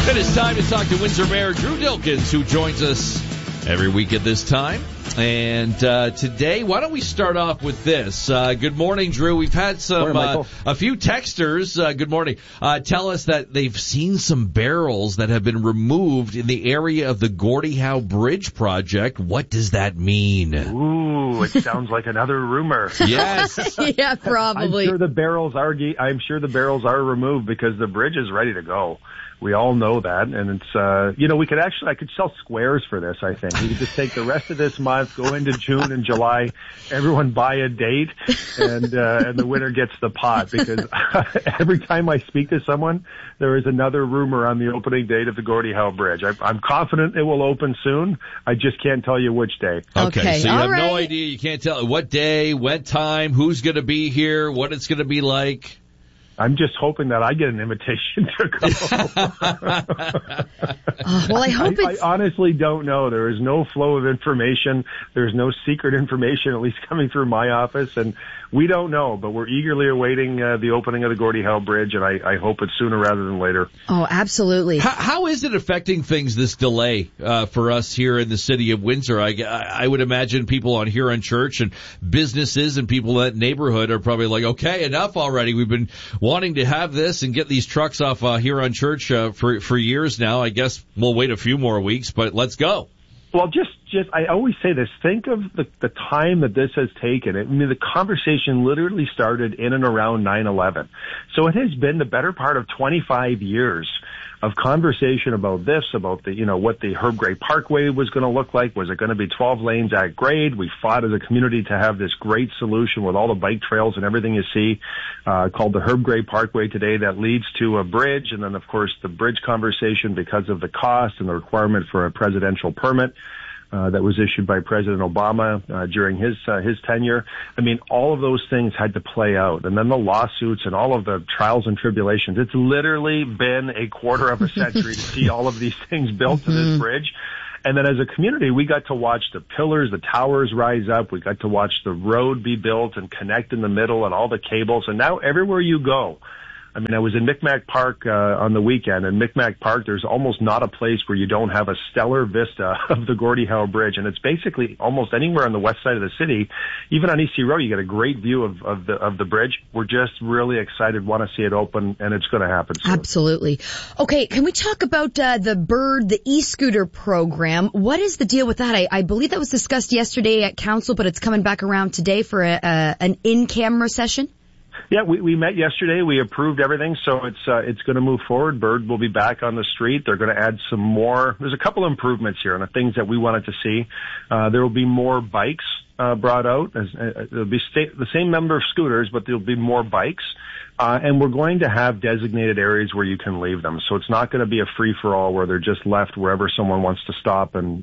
It is time to talk to Windsor Mayor Drew Dilkens, who joins us every week at this time. And today, why don't we start off with this? Good morning, Drew. We've had a few texters, good morning, tell us that they've seen some barrels that have been removed in the area of the Gordie Howe Bridge project. What does that mean? Ooh, it sounds like another rumor. Yes. Yeah, probably. I'm sure the barrels are removed because the bridge is ready to go. We all know that, and it's, I could sell squares for this, I think. We could just take the rest of this month, go into June and July, everyone buy a date, and the winner gets the pot, because every time I speak to someone, there is another rumor on the opening date of the Gordie Howe Bridge. I'm confident it will open soon. I just can't tell you which day. Okay, so you have no idea. You can't tell what day, what time, who's going to be here, what it's going to be like. I'm just hoping that I get an invitation to go. Well, I hope I honestly don't know. There is no flow of information. There's no secret information, at least coming through my office. And we don't know, but we're eagerly awaiting the opening of the Gordie Howe Bridge, and I hope it's sooner rather than later. Oh, absolutely. How is it affecting things, this delay, for us here in the city of Windsor? I would imagine people on Huron Church and businesses and people in that neighborhood are probably like, okay, enough already. We've been wanting to have this and get these trucks off Huron Church for years now. I guess we'll wait a few more weeks, but let's go. Well, just I always say this. Think of the time that this has taken. I mean, the conversation literally started in and around 9/11. So it has been the better part of 25 years of conversation about this, about what the Herb Gray Parkway was going to look like. Was it going to be 12 lanes at grade? We fought as a community to have this great solution with all the bike trails and everything you see, called the Herb Gray Parkway today, that leads to a bridge. And then, of course, the bridge conversation because of the cost and the requirement for a presidential permit that was issued by President Obama during his tenure. I mean, all of those things had to play out. And then the lawsuits and all of the trials and tribulations. It's literally been a quarter of a century to see all of these things built to this bridge. And then as a community, we got to watch the pillars, the towers rise up. We got to watch the road be built and connect in the middle and all the cables. And now everywhere you go, I mean, I was in Micmac Park on the weekend. In Micmac Park, there's almost not a place where you don't have a stellar vista of the Gordie Howe Bridge. And it's basically almost anywhere on the west side of the city. Even on EC Road, you get a great view of the bridge. We're just really excited, want to see it open, and it's going to happen soon. Absolutely. Okay, can we talk about the e-scooter program? What is the deal with that? I believe that was discussed yesterday at council, but it's coming back around today for an in-camera session. Yeah, we met yesterday. We approved everything, so it's going to move forward. Bird will be back on the street. They're going to add some more. There's a couple of improvements here and the things that we wanted to see. There will be more bikes brought out. There'll be the same number of scooters, but there'll be more bikes. And we're going to have designated areas where you can leave them. So it's not going to be a free-for-all where they're just left wherever someone wants to stop and,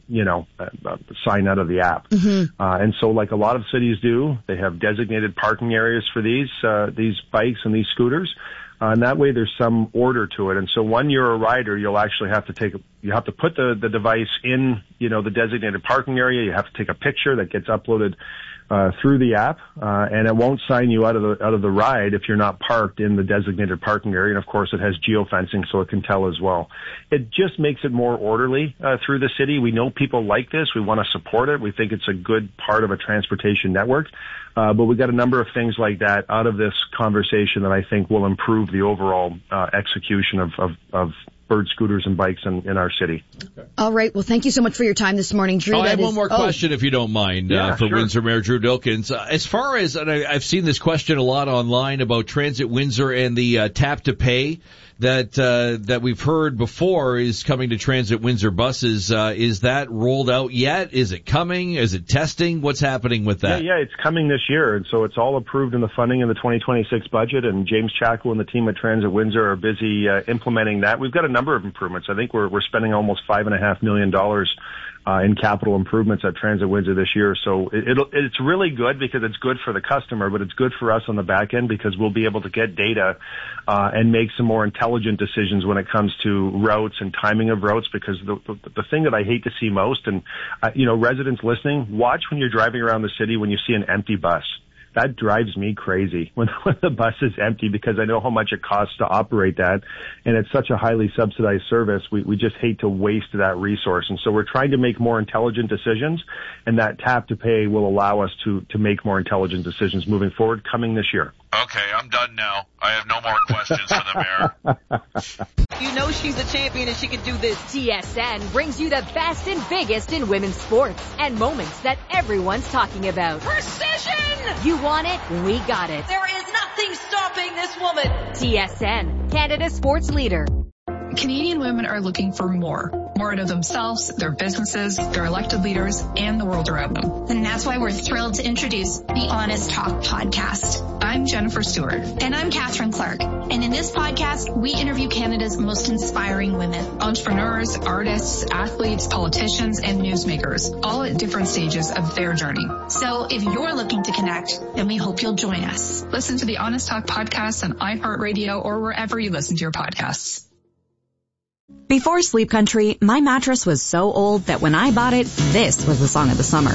sign out of the app. Mm-hmm. And so like a lot of cities do, they have designated parking areas for these bikes and these scooters. And that way there's some order to it. And so when you're a rider, you'll actually have to put the device in, the designated parking area. You have to take a picture that gets uploaded through the app, and it won't sign you out of the ride if you're not parked in the designated parking area. And of course, it has geofencing, so it can tell as well. It just makes it more orderly through the city. We know people like this. We want to support it. We think it's a good part of a transportation network. But we got a number of things like that out of this conversation that I think will improve the overall execution of bird scooters and bikes in our city. Okay. All right. Well, thank you so much for your time this morning, Drew. I have one more question, if you don't mind, for sure. Windsor Mayor Drew Dilkens. As far as, and I've seen this question a lot online about Transit Windsor and the tap to pay that we've heard before is coming to Transit Windsor buses. Is that rolled out yet? Is it coming? Is it testing? What's happening with that? Yeah, it's coming this year, and so it's all approved in the funding in the 2026 budget, and James Chaco and the team at Transit Windsor are busy implementing that. We've got a number of improvements. I think we're spending almost $5.5 million in capital improvements at Transit Windsor this year. So it's really good because it's good for the customer, but it's good for us on the back end because we'll be able to get data and make some more intelligent decisions when it comes to routes and timing of routes, because the thing that I hate to see most, and residents listening, watch when you're driving around the city when you see an empty bus. that drives me crazy when the bus is empty, because I know how much it costs to operate that. And it's such a highly subsidized service. We just hate to waste that resource. And so we're trying to make more intelligent decisions, and that tap to pay will allow us to make more intelligent decisions moving forward coming this year. Okay, I'm done now. I have no more questions for the mayor. You know she's a champion and she can do this. TSN brings you the best and biggest in women's sports and moments that everyone's talking about. Precision! You want it? We got it. There is nothing stopping this woman. TSN, Canada's sports leader. Canadian women are looking for more out of themselves, their businesses, their elected leaders, and the world around them. And that's why we're thrilled to introduce the Honest Talk podcast. I'm Jennifer Stewart. And I'm Catherine Clark. And in this podcast, we interview Canada's most inspiring women. Entrepreneurs, artists, athletes, politicians, and newsmakers, all at different stages of their journey. So if you're looking to connect, then we hope you'll join us. Listen to the Honest Talk podcast on iHeartRadio or wherever you listen to your podcasts. Before Sleep Country, my mattress was so old that when I bought it, this was the song of the summer.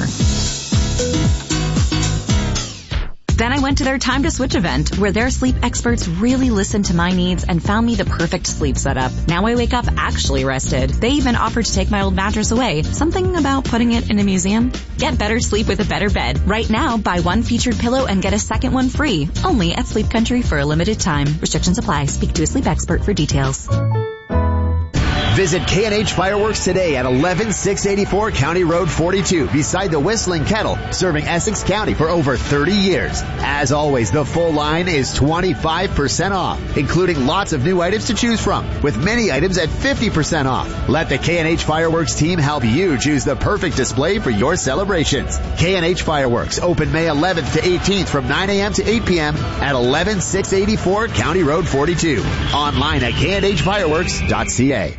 Then I went to their Time to Switch event, where their sleep experts really listened to my needs and found me the perfect sleep setup. Now I wake up actually rested. They even offered to take my old mattress away. Something about putting it in a museum? Get better sleep with a better bed. Right now, buy one featured pillow and get a second one free. Only at Sleep Country for a limited time. Restrictions apply. Speak to a sleep expert for details. Visit K&H Fireworks today at 11684 County Road 42 beside the Whistling Kettle, serving Essex County for over 30 years. As always, the full line is 25% off, including lots of new items to choose from, with many items at 50% off. Let the K&H Fireworks team help you choose the perfect display for your celebrations. K&H Fireworks, open May 11th to 18th from 9 a.m. to 8 p.m. at 11684 County Road 42. Online at knhfireworks.ca.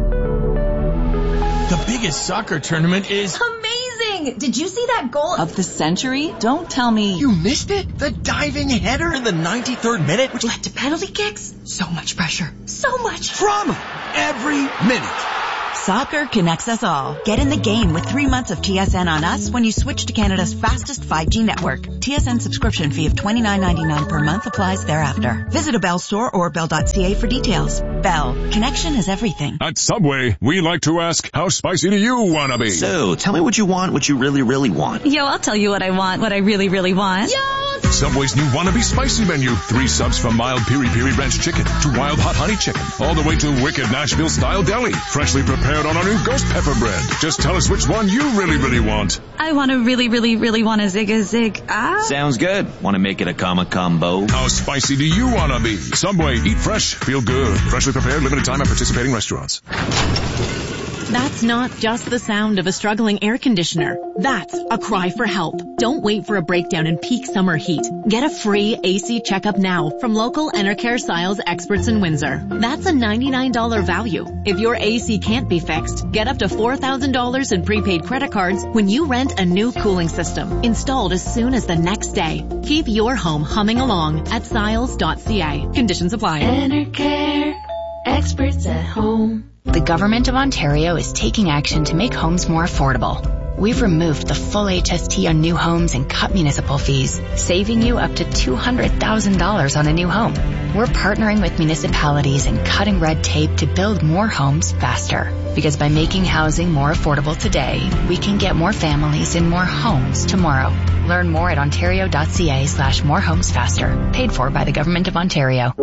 The biggest soccer tournament is amazing! Did you see that goal of the century? Don't tell me you missed it. The diving header in the 93rd minute, which led to penalty kicks. So much pressure. So much drama every minute. Soccer connects us all. Get in the game with 3 months of TSN on us when you switch to Canada's fastest 5G network. TSN subscription fee of $29.99 per month applies thereafter. Visit a Bell store or bell.ca for details. Bell. Connection is everything. At Subway, we like to ask, how spicy do you want to be? So, tell me what you want, what you really, really want. Yo, I'll tell you what I want, what I really, really want. Yo! Subway's new Wannabe Spicy menu. 3 subs from mild piri-piri ranch chicken to wild hot honey chicken, all the way to wicked Nashville-style deli. Freshly prepared on our new ghost pepper bread. Just tell us which one you really, really want. I want to really, really, really want a zig. Sounds good. Want to make it a combo? How spicy do you want to be? Subway. Eat fresh. Feel good. Freshly prepared. Limited time at participating restaurants. That's not just the sound of a struggling air conditioner. That's a cry for help. Don't wait for a breakdown in peak summer heat. Get a free AC checkup now from local Enercare Styles experts in Windsor. That's a $99 value. If your AC can't be fixed, get up to $4,000 in prepaid credit cards when you rent a new cooling system, installed as soon as the next day. Keep your home humming along at Styles.ca. Conditions apply. Enercare, experts at home. The Government of Ontario is taking action to make homes more affordable. We've removed the full HST on new homes and cut municipal fees, saving you up to $200,000 on a new home. We're partnering with municipalities and cutting red tape to build more homes faster. Because by making housing more affordable today, we can get more families in more homes tomorrow. Learn more at ontario.ca/morehomesfaster. Paid for by the Government of Ontario.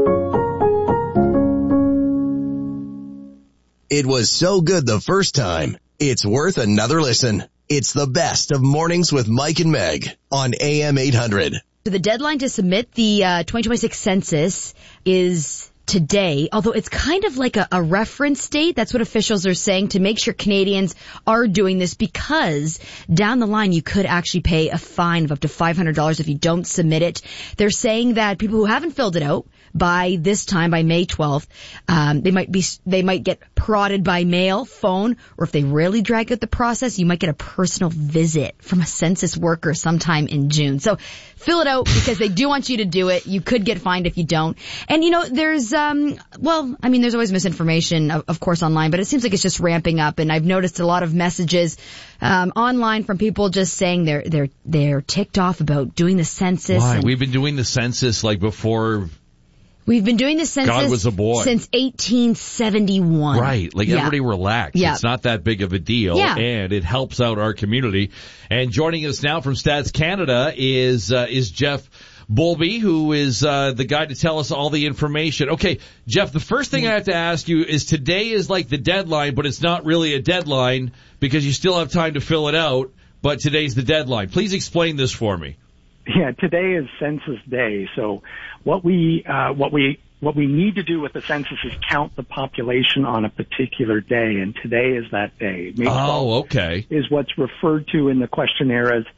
It was so good the first time, it's worth another listen. It's the best of Mornings with Mike and Meg on AM 800. So the deadline to submit the 2026 census is today, although it's kind of like a reference date. That's what officials are saying, to make sure Canadians are doing this, because down the line you could actually pay a fine of up to $500 if you don't submit it. They're saying that people who haven't filled it out by this time, by May 12th, they might get prodded by mail, phone, or if they really drag out the process, you might get a personal visit from a census worker sometime in June. So fill it out, because they do want you to do it. You could get fined if you don't. And there's there's always misinformation, of course, online, but it seems like it's just ramping up. And I've noticed a lot of messages online from people just saying they're ticked off about doing the census. Why? We've been doing the census like before. We've been doing the census God was a boy. Since 1871. Right. Like everybody relax. Yeah. It's not that big of a deal. Yeah. And it helps out our community. And joining us now from Stats Canada is Jeff Bulby, who is the guy to tell us all the information. Okay, Jeff, the first thing I have to ask you is today is like the deadline, but it's not really a deadline because you still have time to fill it out, but today's the deadline. Please explain this for me. Yeah, today is Census Day. So what we need to do with the census is count the population on a particular day, and today is that day. May 12th okay. Is what's referred to in the questionnaire as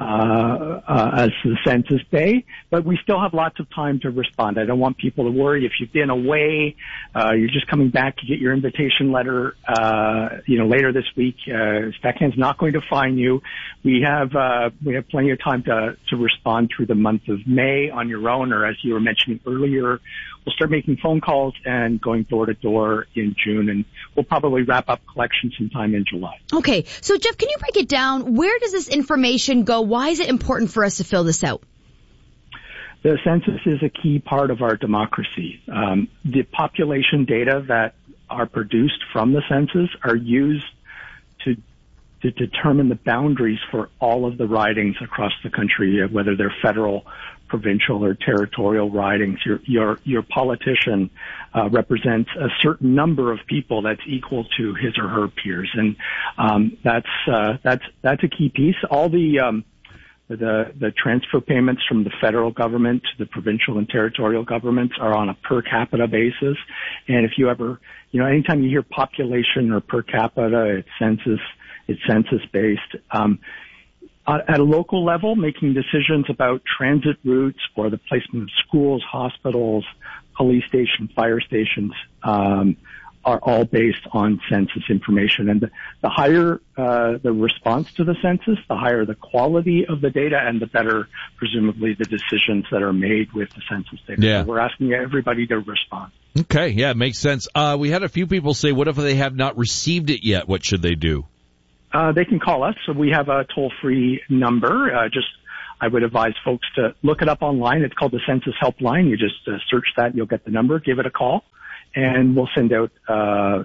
the Census Day, but we still have lots of time to respond. I don't want people to worry if you've been away, you're just coming back to get your invitation letter, later this week. Stackhand's not going to fine you. We have plenty of time to respond through the month of May on your own, or as you were mentioning earlier, we'll start making phone calls and going door to door in June, and we'll probably wrap up collection sometime in July. Okay. So Jeff, can you break it down? Where does this information go? Why is it important for us to fill this out? The census is a key part of our democracy. The population data that are produced from the census are used to determine the boundaries for all of the ridings across the country, whether they're federal, provincial, or territorial ridings. Your politician represents a certain number of people that's equal to his or her peers, and that's a key piece. All the transfer payments from the federal government to the provincial and territorial governments are on a per capita basis. And if you ever, anytime you hear population or per capita, it's census based. At a local level, making decisions about transit routes or the placement of schools, hospitals, police stations, fire stations, are all based on census information. And the higher the response to the census, the higher the quality of the data, and the better, presumably, the decisions that are made with the census data. Yeah. So we're asking everybody to respond. Okay, yeah, it makes sense. We had a few people say, what if they have not received it yet? What should they do? They can call us. So we have a toll-free number. I would advise folks to look it up online. It's called the Census Helpline. You just search that, you'll get the number. Give it a call, and we'll send out a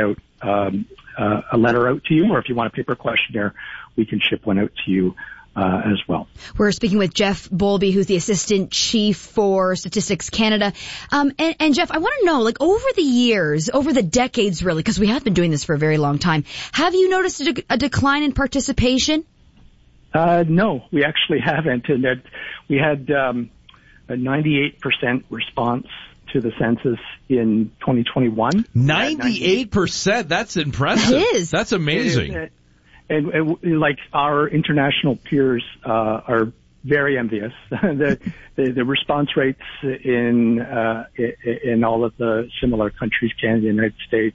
letter out to you. Or if you want a paper questionnaire, we can ship one out to you as well. We're speaking with Jeff Bulby, who's the Assistant Chief for Statistics Canada. And Jeff, I want to know, over the years, over the decades really, because we have been doing this for a very long time, have you noticed a decline in participation? No, we actually haven't. And that we had a 98% response to the census in 2021. 98%? That's impressive. It is. That's amazing. And like our international peers are very envious. The response rates in all of the similar countries, Canada, United States,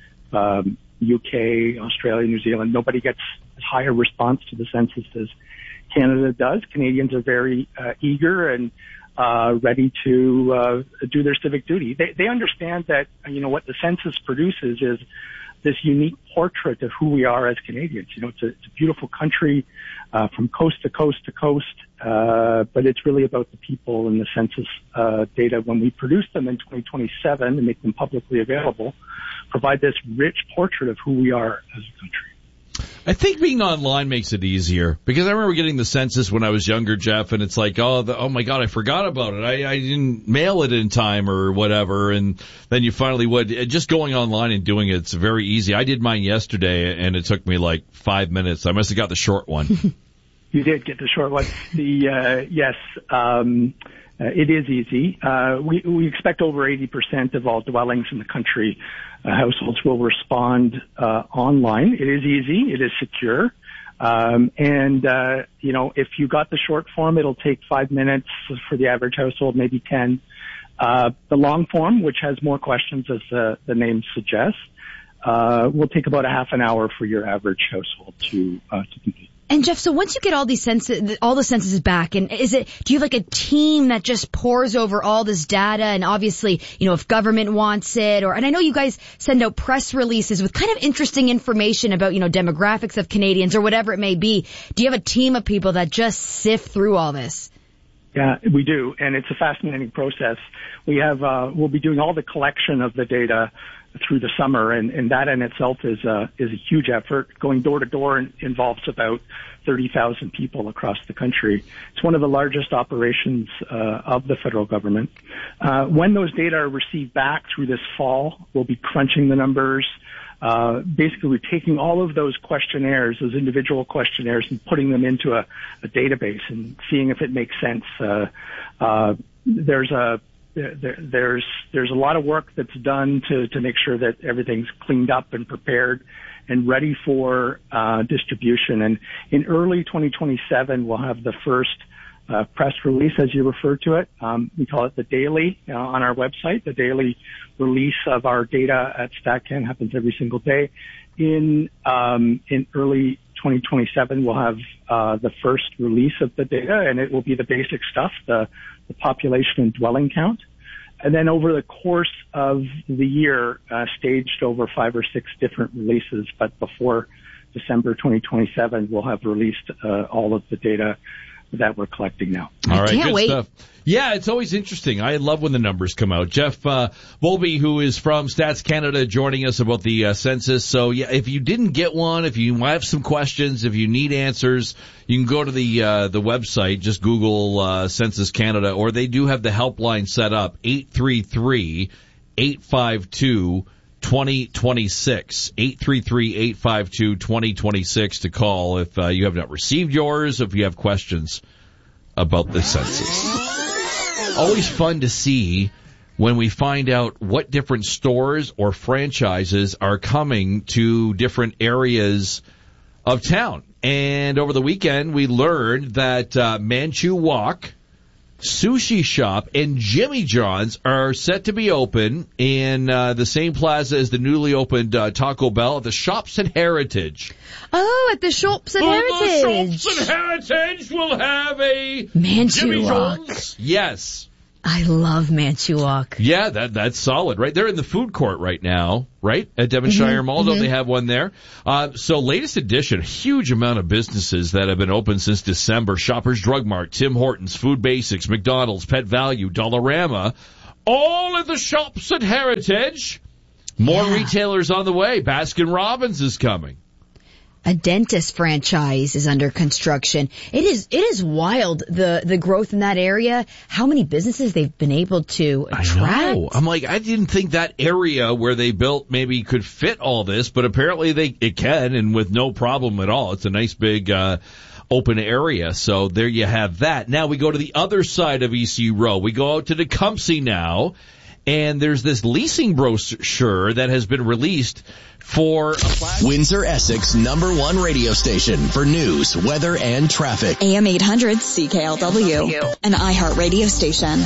UK, Australia, New Zealand, nobody gets as high a response to the census as Canada does. Canadians are very eager and ready to do their civic duty. They understand that what the census produces is this unique portrait of who we are as Canadians. It's a beautiful country from coast to coast to coast, but it's really about the people and the census data. When we produce them in 2027 and make them publicly available, provide this rich portrait of who we are as a country. I think being online makes it easier because I remember getting the census when I was younger, Jeff, and it's like, oh my God, I forgot about it. I didn't mail it in time or whatever, and then you finally would. Just going online and doing it's very easy. I did mine yesterday, and it took me like 5 minutes. I must have got the short one. You did get the short one. Yes. It is easy. We expect over 80% of all dwellings in the country, households will respond online. It is easy. It is secure. If you got the short form, it'll take 5 minutes for the average household, maybe 10. The long form, which has more questions as the name suggests, will take about a half an hour for your average household to complete. And Jeff, so once you get all the censuses back, and do you have like a team that just pores over all this data? And obviously, if government wants it, and I know you guys send out press releases with kind of interesting information about, demographics of Canadians or whatever it may be. Do you have a team of people that just sift through all this? Yeah, we do. And it's a fascinating process. We'll be doing all the collection of the data through the summer, and that in itself is a huge effort. Going door to door involves about 30,000 people across the country. It's one of the largest operations of the federal government. When those data are received back through this fall, we'll be crunching the numbers. Basically, we're taking all of those questionnaires, those individual questionnaires, and putting them into a database and seeing if it makes sense. There's a lot of work that's done to make sure that everything's cleaned up and prepared and ready for distribution. And in early 2027, we'll have the first press release, as you refer to it. We call it the daily on our website. The daily release of our data at StatCan happens every single day. In early 2027, we'll have the first release of the data, and it will be the basic stuff, the population and dwelling count. And then over the course of the year, staged over 5 or 6 different releases, but before December 2027, we'll have released all of the data that we're collecting now. All right, good stuff. Yeah, it's always interesting. I love when the numbers come out. Jeff Volpe, who is from Stats Canada, joining us about the census. So, yeah, if you didn't get one, if you have some questions, if you need answers, you can go to the website. Just Google Census Canada, or they do have the helpline set up, 833-852-2026, 833-852-2026 to call if you have not received yours, if you have questions about the census. Always fun to see when we find out what different stores or franchises are coming to different areas of town. And over the weekend, we learned that Manchu Wok, Sushi Shop, and Jimmy John's are set to be open in the same plaza as the newly opened Taco Bell at the Shops at Heritage. Oh, at the Shops at Heritage. The Shops at Heritage will have a Manchu Jimmy Wok. John's. Yes. I love Manchu Wok. Yeah, that's solid, right? They're in the food court right now, right? At Devonshire Mall, don't they have one there? So latest edition, huge amount of businesses that have been open since December. Shoppers Drug Mart, Tim Hortons, Food Basics, McDonald's, Pet Value, Dollarama, all at the Shops at Heritage. More retailers on the way. Baskin Robbins is coming. A dentist franchise is under construction. It is wild, the growth in that area, how many businesses they've been able to attract. I know. I'm like, I didn't think that area where they built maybe could fit all this, but apparently it can, and with no problem at all. It's a nice big open area. So there you have that. Now we go to the other side of EC Row. We go out to Tecumseh now, and there's this leasing brochure that has been released for Windsor, Essex, #1 radio station for news, weather, and traffic. AM 800 CKLW, an iHeart radio station.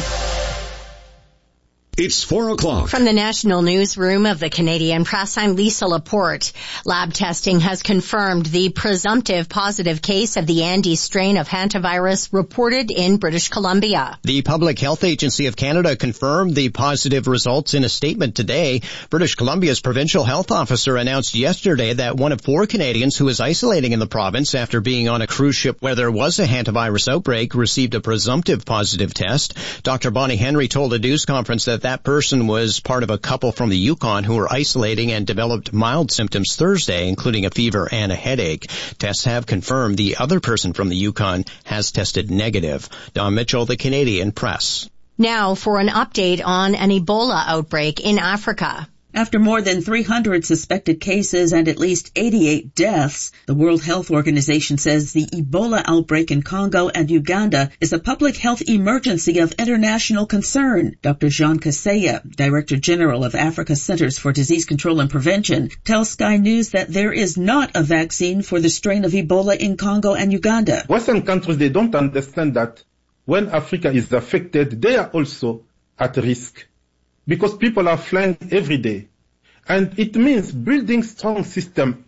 It's 4 o'clock. From the National Newsroom of the Canadian Press, I'm Lisa Laporte. Lab testing has confirmed the presumptive positive case of the Andes strain of hantavirus reported in British Columbia. The Public Health Agency of Canada confirmed the positive results in a statement today. British Columbia's provincial health officer announced yesterday that one of 4 Canadians who is isolating in the province after being on a cruise ship where there was a hantavirus outbreak received a presumptive positive test. Dr. Bonnie Henry told a news conference that person was part of a couple from the Yukon who were isolating and developed mild symptoms Thursday, including a fever and a headache. Tests have confirmed the other person from the Yukon has tested negative. Don Mitchell, the Canadian Press. Now for an update on an Ebola outbreak in Africa. After more than 300 suspected cases and at least 88 deaths, the World Health Organization says the Ebola outbreak in Congo and Uganda is a public health emergency of international concern. Dr. Jean Kaseya, Director General of Africa Centers for Disease Control and Prevention, tells Sky News that there is not a vaccine for the strain of Ebola in Congo and Uganda. Western countries, they don't understand that when Africa is affected, they are also at risk. Because people are flying every day. And it means building strong systems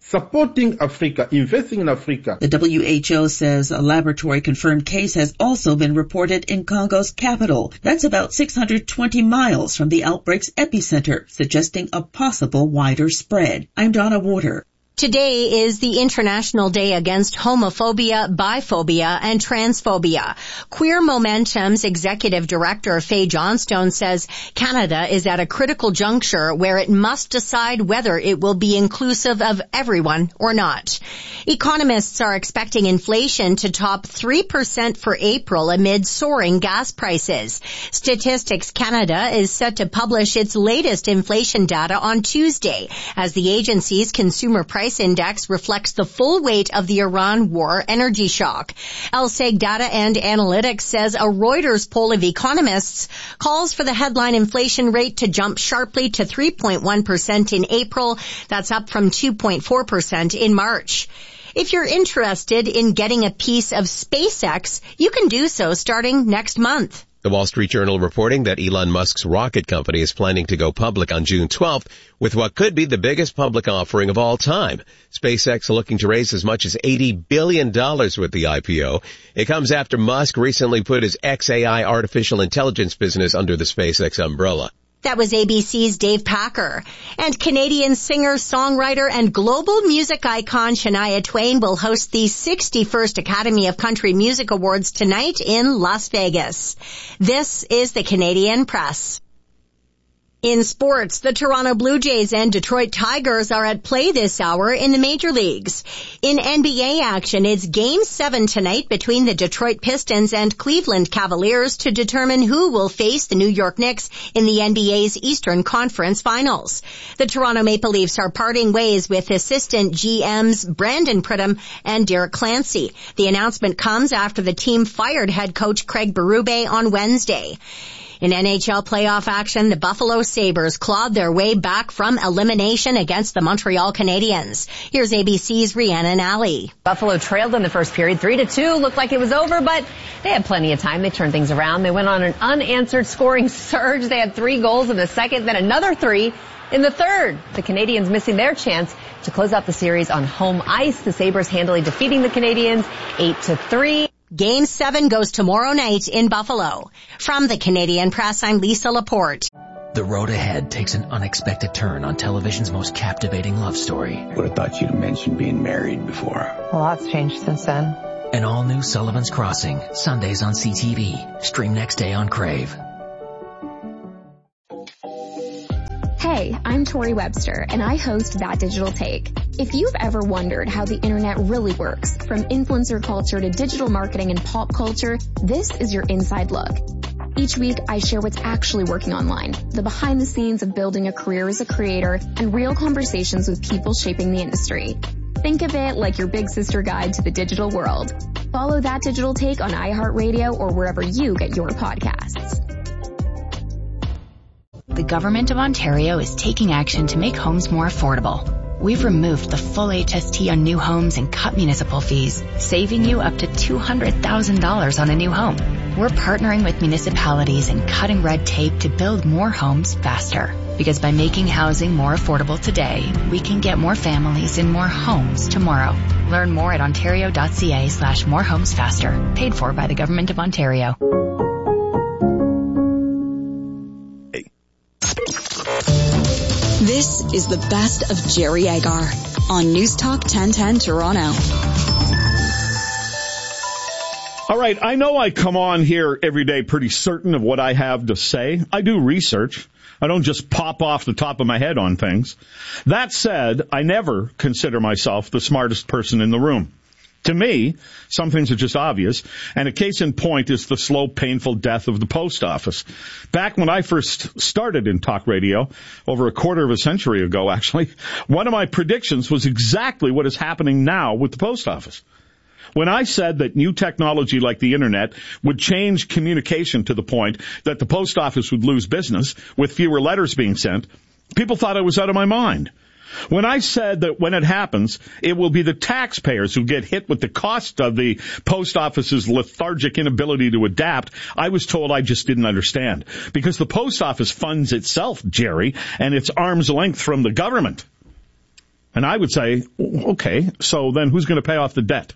supporting Africa, investing in Africa. The WHO says a laboratory-confirmed case has also been reported in Congo's capital. That's about 620 miles from the outbreak's epicenter, suggesting a possible wider spread. I'm Donna Warder. Today is the International Day Against Homophobia, Biphobia, and Transphobia. Queer Momentum's Executive Director, Faye Johnstone, says Canada is at a critical juncture where it must decide whether it will be inclusive of everyone or not. Economists are expecting inflation to top 3% for April amid soaring gas prices. Statistics Canada is set to publish its latest inflation data on Tuesday, as the agency's consumer price index reflects the full weight of the Iran war energy shock. LSEG Data and Analytics says a Reuters poll of economists calls for the headline inflation rate to jump sharply to 3.1% in April. That's up from 2.4% in March. If you're interested in getting a piece of SpaceX, you can do so starting next month. The Wall Street Journal reporting that Elon Musk's rocket company is planning to go public on June 12th with what could be the biggest public offering of all time. SpaceX looking to raise as much as $80 billion with the IPO. It comes after Musk recently put his XAI artificial intelligence business under the SpaceX umbrella. That was ABC's Dave Packer. And Canadian singer, songwriter, and global music icon Shania Twain will host the 61st Academy of Country Music Awards tonight in Las Vegas. This is the Canadian Press. In sports, the Toronto Blue Jays and Detroit Tigers are at play this hour in the major leagues. In NBA action, it's Game 7 tonight between the Detroit Pistons and Cleveland Cavaliers to determine who will face the New York Knicks in the NBA's Eastern Conference Finals. The Toronto Maple Leafs are parting ways with assistant GMs Brandon Pridham and Derek Clancy. The announcement comes after the team fired head coach Craig Berube on Wednesday. In NHL playoff action, the Buffalo Sabres clawed their way back from elimination against the Montreal Canadiens. Here's ABC's Rhiannon Alley. Buffalo trailed in the first period 3-2. Looked like it was over, but they had plenty of time. They turned things around. They went on an unanswered scoring surge. They had 3 goals in the second, then another 3 in the third. The Canadiens missing their chance to close out the series on home ice. The Sabres handily defeating the Canadiens 8-3. Game 7 goes tomorrow night in Buffalo. From the Canadian Press, I'm Lisa Laporte. The road ahead takes an unexpected turn on television's most captivating love story. Would have thought you'd mentioned being married before. A lot's changed since then. An all-new Sullivan's Crossing, Sundays on CTV. Stream next day on Crave. Hey, I'm Tori Webster, and I host That Digital Take. If you've ever wondered how the internet really works, from influencer culture to digital marketing and pop culture, this is your inside look. Each week, I share what's actually working online, the behind the scenes of building a career as a creator, and real conversations with people shaping the industry. Think of it like your big sister guide to the digital world. Follow That Digital Take on iHeartRadio or wherever you get your podcasts. The Government of Ontario is taking action to make homes more affordable. We've removed the full HST on new homes and cut municipal fees, saving you up to $200,000 on a new home. We're partnering with municipalities and cutting red tape to build more homes faster. Because by making housing more affordable today, we can get more families in more homes tomorrow. Learn more at ontario.ca/morehomesfaster. Paid for by the Government of Ontario. This is the best of Jerry Agar on News Talk 1010 Toronto. All right, I know I come on here every day pretty certain of what I have to say. I do research. I don't just pop off the top of my head on things. That said, I never consider myself the smartest person in the room. To me, some things are just obvious, and a case in point is the slow, painful death of the post office. Back when I first started in talk radio, over a quarter of a century ago, actually, one of my predictions was exactly what is happening now with the post office. When I said that new technology like the internet would change communication to the point that the post office would lose business with fewer letters being sent, people thought I was out of my mind. When I said that when it happens, it will be the taxpayers who get hit with the cost of the post office's lethargic inability to adapt, I was told I just didn't understand. Because the post office funds itself, Jerry, and it's arm's length from the government. And I would say, okay, so then who's going to pay off the debt?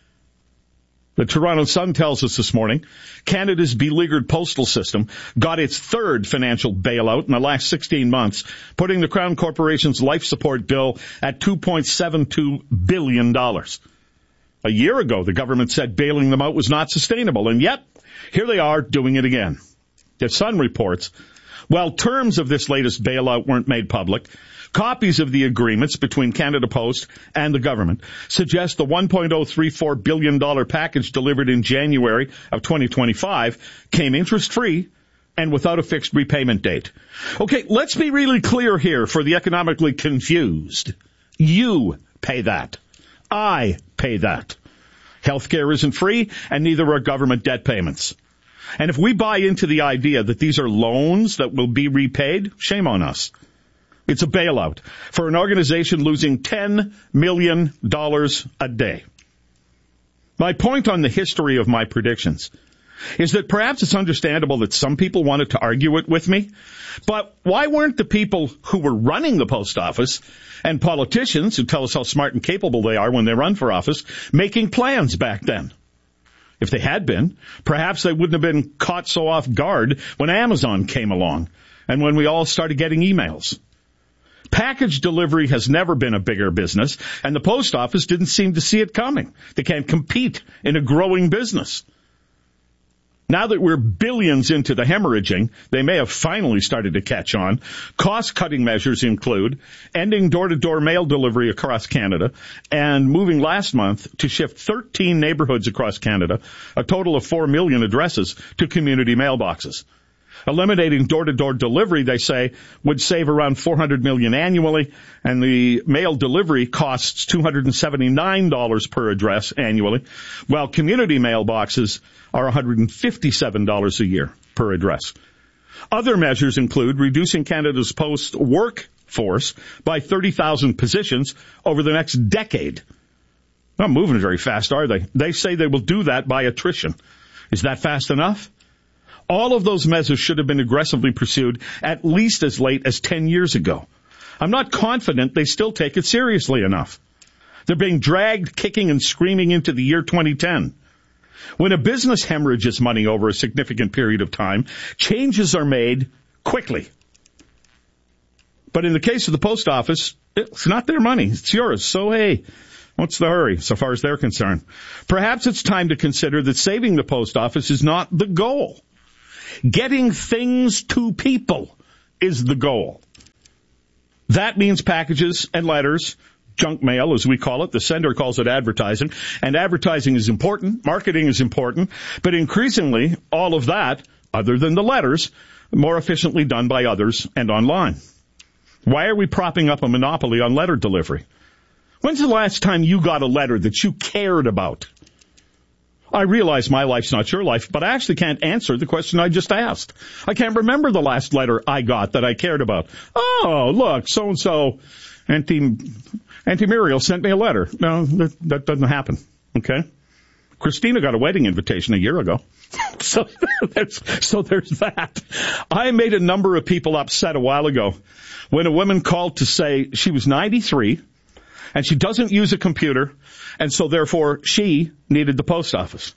The Toronto Sun tells us this morning, Canada's beleaguered postal system got its third financial bailout in the last 16 months, putting the Crown Corporation's life support bill at $2.72 billion. A year ago, the government said bailing them out was not sustainable, and yet, here they are doing it again. The Sun reports, while terms of this latest bailout weren't made public, copies of the agreements between Canada Post and the government suggest the $1.034 billion package delivered in January of 2025 came interest-free and without a fixed repayment date. Okay, let's be really clear here for the economically confused. You pay that. I pay that. Healthcare isn't free, and neither are government debt payments. And if we buy into the idea that these are loans that will be repaid, shame on us. It's a bailout for an organization losing $10 million a day. My point on the history of my predictions is that perhaps it's understandable that some people wanted to argue it with me, but why weren't the people who were running the post office and politicians who tell us how smart and capable they are when they run for office making plans back then? If they had been, perhaps they wouldn't have been caught so off guard when Amazon came along and when we all started getting emails. Package delivery has never been a bigger business, and the post office didn't seem to see it coming. They can't compete in a growing business. Now that we're billions into the hemorrhaging, they may have finally started to catch on. Cost-cutting measures include ending door-to-door mail delivery across Canada and moving last month to shift 13 neighborhoods across Canada, a total of 4 million addresses, to community mailboxes. Eliminating door-to-door delivery, they say, would save around $400 million annually, and the mail delivery costs $279 per address annually, while community mailboxes are $157 a year per address. Other measures include reducing Canada's post workforce by 30,000 positions over the next decade. Not moving very fast, are they? They say they will do that by attrition. Is that fast enough? All of those measures should have been aggressively pursued at least as late as 10 years ago. I'm not confident they still take it seriously enough. They're being dragged kicking and screaming into the year 2010. When a business hemorrhages money over a significant period of time, changes are made quickly. But in the case of the post office, it's not their money. It's yours. So, hey, what's the hurry so far as they're concerned? Perhaps it's time to consider that saving the post office is not the goal. Getting things to people is the goal. That means packages and letters, junk mail as we call it. The sender calls it advertising. And advertising is important. Marketing is important. But increasingly, all of that, other than the letters, more efficiently done by others and online. Why are we propping up a monopoly on letter delivery? When's the last time you got a letter that you cared about? I realize my life's not your life, but I actually can't answer the question I just asked. I can't remember the last letter I got that I cared about. Oh, look, so-and-so, Auntie Muriel sent me a letter. No, that doesn't happen, okay? Christina got a wedding invitation a year ago. So there's that. I made a number of people upset a while ago when a woman called to say she was 93 and she doesn't use a computer, and so therefore she needed the post office.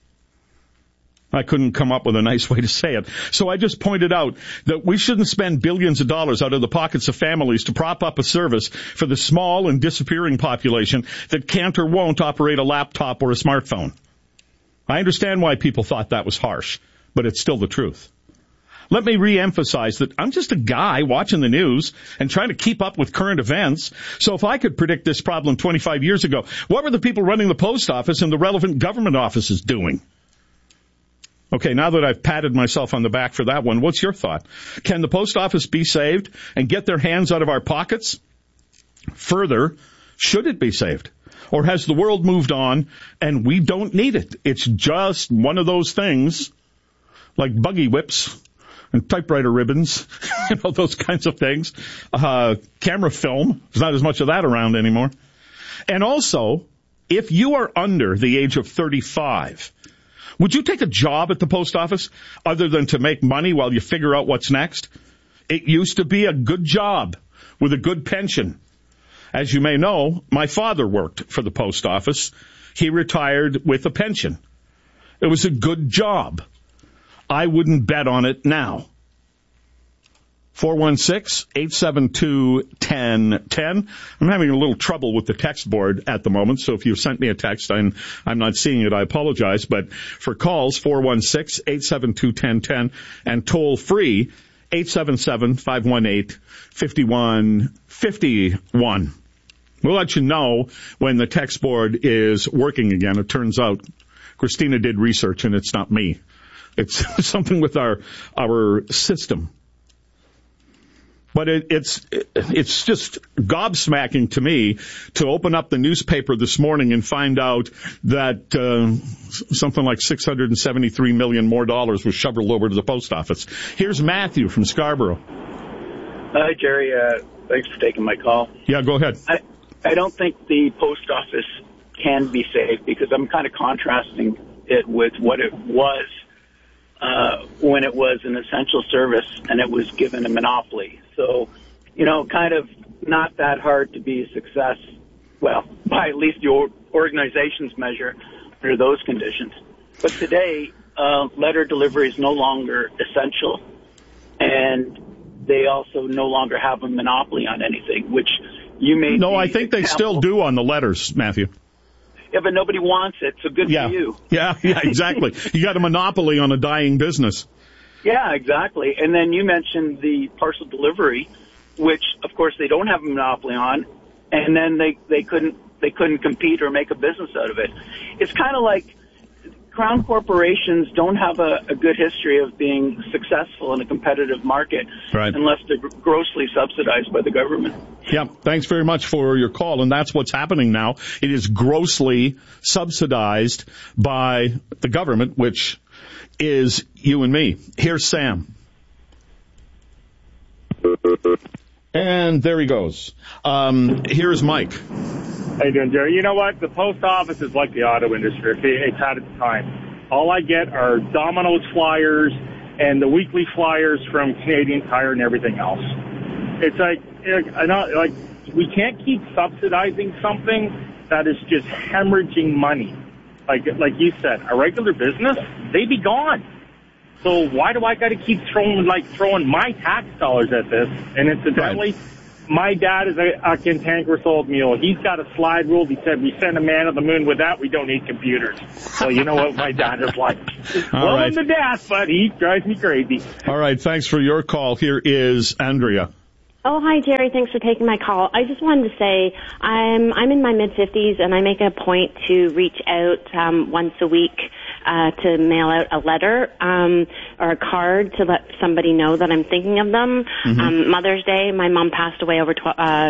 I couldn't come up with a nice way to say it. So I just pointed out that we shouldn't spend billions of dollars out of the pockets of families to prop up a service for the small and disappearing population that can't or won't operate a laptop or a smartphone. I understand why people thought that was harsh, but it's still the truth. Let me re-emphasize that I'm just a guy watching the news and trying to keep up with current events. So if I could predict this problem 25 years ago, what were the people running the post office and the relevant government offices doing? Okay, now that I've patted myself on the back for that one, what's your thought? Can the post office be saved and get their hands out of our pockets? Further, should it be saved? Or has the world moved on and we don't need it? It's just one of those things like buggy whips and typewriter ribbons, those kinds of things. Camera film, there's not as much of that around anymore. And also, if you are under the age of 35, would you take a job at the post office other than to make money while you figure out what's next? It used to be a good job with a good pension. As you may know, my father worked for the post office. He retired with a pension. It was a good job. I wouldn't bet on it now. 416-872-1010. I'm having a little trouble with the text board at the moment, so if you sent me a text and I'm not seeing it, I apologize. But for calls, 416-872-1010 and toll free, 877-518-5151. We'll let you know when the text board is working again. It turns out Christina did research and it's not me. It's something with our system. But it's just gobsmacking to me to open up the newspaper this morning and find out that something like $673 million more was shoveled over to the post office. Here's Matthew from Scarborough. Hi, Jerry. Thanks for taking my call. Yeah, go ahead. I don't think the post office can be saved because I'm kind of contrasting it with what it was when it was an essential service and it was given a monopoly. So, kind of not that hard to be a success, well, by at least the organization's measure under those conditions. But today, letter delivery is no longer essential, and they also no longer have a monopoly on anything, which you may... No, I think they still do on the letters, Matthew. Yeah, but nobody wants it, so good for you. Yeah, exactly. You got a monopoly on a dying business. Yeah, exactly. And then you mentioned the parcel delivery, which, of course, they don't have a monopoly on, and then they couldn't compete or make a business out of it. It's kind of like Crown corporations don't have a good history of being successful in a competitive market unless they're grossly subsidized by the government. Yeah, thanks very much for your call, and that's what's happening now. It is grossly subsidized by the government, which is you and me. Here's Sam. And there he goes. Here's Mike. How you doing, Jerry? You know what? The post office is like the auto industry. It's had its time. All I get are Domino's flyers and the weekly flyers from Canadian Tire and everything else. It's like we can't keep subsidizing something that is just hemorrhaging money. Like you said, a regular business, they'd be gone. So why do I got to keep throwing my tax dollars at this? And incidentally, my dad is a cantankerous old mule. He's got a slide rule. He said, we send a man to the moon with that. We don't need computers. So you know what my dad is like. Love him to death, but he drives me crazy. All right. Thanks for your call. Here is Andrea. Oh, hi, Jerry. Thanks for taking my call. I just wanted to say I'm in my mid-50s, and I make a point to reach out once a week to mail out a letter or a card to let somebody know that I'm thinking of them. Mm-hmm. Mother's Day, my mom passed away over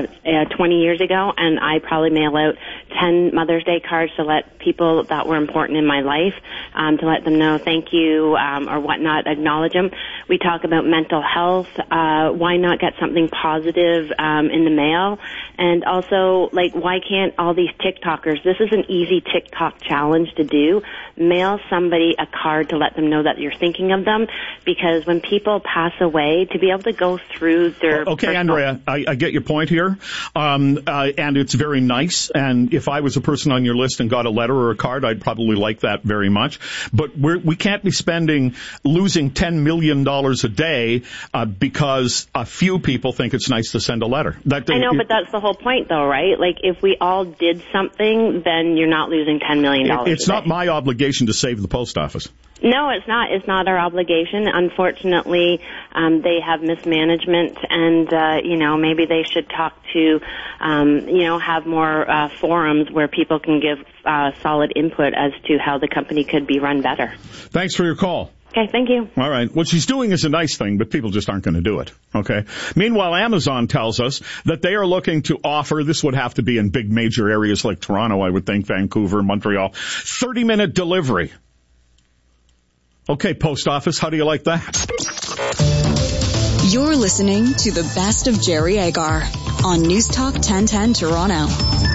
20 years ago, and I probably mail out 10 Mother's Day cards to let people that were important in my life, to let them know thank you or whatnot, acknowledge them. We talk about mental health. Why not get something positive in the mail? And also, why can't all these TikTokers, this is an easy TikTok challenge to do, mail somebody a card to let them know that you're thinking of them, because when people pass away, to be able to go through their... Okay, Andrea, I get your point here, and it's very nice, and if I was a person on your list and got a letter or a card, I'd probably like that very much, but we can't be losing $10 million a day because a few people think it's nice to send a letter. I know, but that's the whole point, though, right? If we all did something, then you're not losing $10 million a day. It's not my obligation to save the post office. No, it's not. It's not our obligation. Unfortunately, they have mismanagement, and maybe they should talk to, have more forums where people can give solid input as to how the company could be run better. Thanks for your call. Okay, thank you. All right. What she's doing is a nice thing, but people just aren't going to do it. Okay. Meanwhile, Amazon tells us that they are looking to offer, this would have to be in big major areas like Toronto, I would think, Vancouver, Montreal, 30-minute delivery. Okay, post office, how do you like that? You're listening to the best of Jerry Agar on News Talk 1010 Toronto.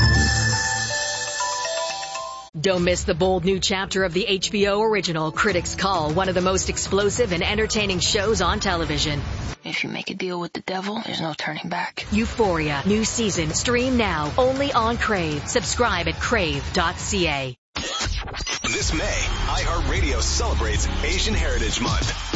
Don't miss the bold new chapter of the HBO original Critics' Call, one of the most explosive and entertaining shows on television. if you make a deal with the devil, there's no turning back. Euphoria, new season, stream now, only on Crave. Subscribe at crave.ca. This May, iHeartRadio celebrates Asian Heritage Month.